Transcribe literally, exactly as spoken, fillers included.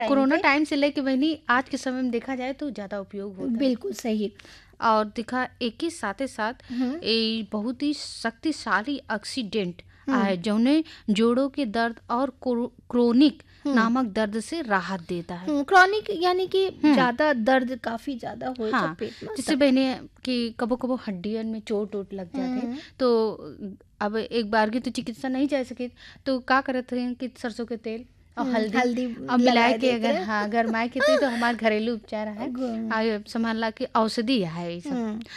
Time corona पे। Time से लेके बहिनी आज के समय में देखा जाए तो ज़्यादा उपयोग होता है। बिल्कुल सही। और देखा एक ही साथे साथ हुँ, ए बहुत ही शक्तिशाली ऑक्सीडेंट हुँ, है जौने जोड़ों के दर्द और क्रो- क्रोनिक हुँ, नामक दर्द से राहत देता है। हुँ, क्रॉनिक यानी कि हम्म। ज़्यादा दर्द काफ़ी ज़्यादा होए जब हाँ, पेट में जैसे तब। मैंने कि कबो कबो हड्डियन में चोट वोट लग जाते हुँ, तो अब एक बार की तो चिकित्सा नहीं जा सके तो का करत हैं कि सरसों के तेल और हुँ, हल्दी हल्दी और मिलाए लगाए के देत अगर रहे। हाँ गरमाए के तो, तो हमार घरेलू उपचार है। गुम आ समझ ला कि औषधि है ये सब। हुँ।